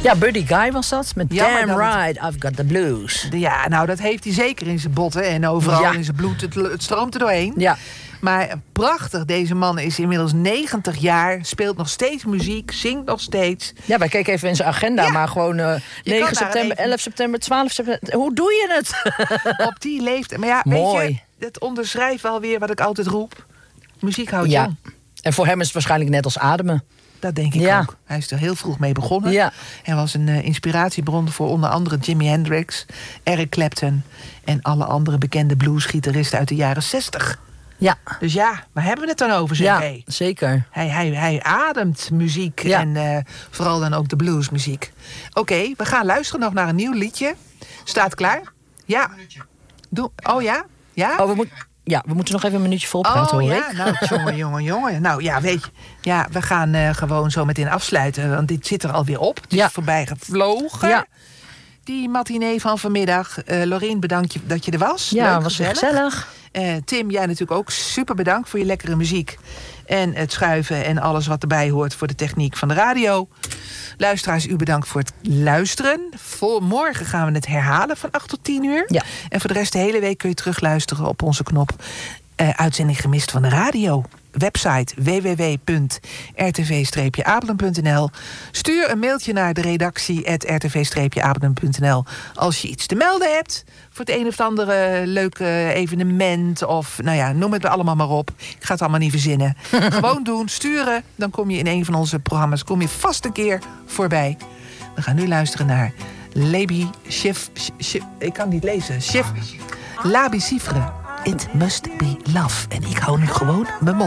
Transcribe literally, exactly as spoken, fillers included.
Ja, Buddy Guy was dat. Met Ja, Damn dat Right, I've Got the Blues. Ja, nou, dat heeft hij zeker in zijn botten. En overal Ja. in zijn bloed. Het, het stroomt er doorheen. Ja. Maar prachtig, deze man is inmiddels negentig jaar. Speelt nog steeds muziek, zingt nog steeds. Ja, wij keken even in zijn agenda, Ja. maar gewoon uh, kan negen daar september, even- elf september, twaalf september. Hoe doe je het? Op die leeftijd. Maar ja, Mooi. weet je, het onderschrijft wel weer wat ik altijd roep. Muziek houdt Ja. jong. En voor hem is het waarschijnlijk net als ademen. Dat denk ik Ja. ook. Hij is er heel vroeg mee begonnen. Ja. Hij was een uh, inspiratiebron voor onder andere Jimi Hendrix, Eric Clapton en alle andere bekende bluesgitaristen uit de jaren zestig. Ja, Dus ja, waar hebben we het dan over? Zeg? ja Hey. zeker. Hij, hij, hij ademt muziek Ja. en uh, vooral dan ook de bluesmuziek. Oké, okay, we gaan luisteren nog naar een nieuw liedje. Staat klaar? Ja. Doe, oh ja? Ja? Oh, we, moet, ja, we moeten nog even een minuutje volpraten, Oh hoor ja, ik. nou jongen, jongen, jongen. Nou ja, weet je, ja, we gaan uh, gewoon zo meteen afsluiten. Want dit zit er alweer op. Het is Ja. voorbij gevlogen. Ja. Die matinee van vanmiddag. Uh, Loreen, bedankt je, dat je er was. Ja, Leuk, was weer gezellig. gezellig. Uh, Tim, jij natuurlijk ook super bedankt voor je lekkere muziek. En het schuiven en alles wat erbij hoort voor de techniek van de radio. Luisteraars, u bedankt voor het luisteren. Voor morgen gaan we het herhalen van acht tot tien uur. Ja. En voor de rest de hele week kun je terugluisteren op onze knop uh, uitzending gemist van de radio. Website w w w punt r t v streepje apeldoorn punt n l. Stuur een mailtje naar de redactie at r t v streepje apeldoorn punt n l als je iets te melden hebt voor het een of andere leuke evenement of nou ja, noem het allemaal maar op. Ik ga het allemaal niet verzinnen. Gewoon doen, sturen, dan kom je in een van onze programma's kom je vast een keer voorbij. We gaan nu luisteren naar Labi Chif, Chif, ik kan het niet lezen. Chif, Labi Cifre. It must be love. En ik hou nu gewoon mijn mond.